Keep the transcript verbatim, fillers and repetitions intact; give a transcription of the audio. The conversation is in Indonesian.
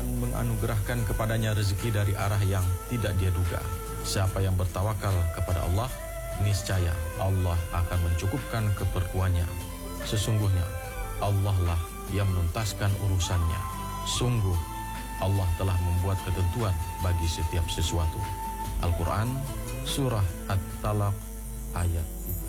dan menganugerahkan kepadanya rezeki dari arah yang tidak dia duga. Siapa yang bertawakal kepada Allah, niscaya Allah akan mencukupkan keperluannya. Sesungguhnya Allah lah yang menuntaskan urusannya. Sungguh Allah telah membuat ketentuan bagi setiap sesuatu. Al-Quran Surah At-Talaq ayat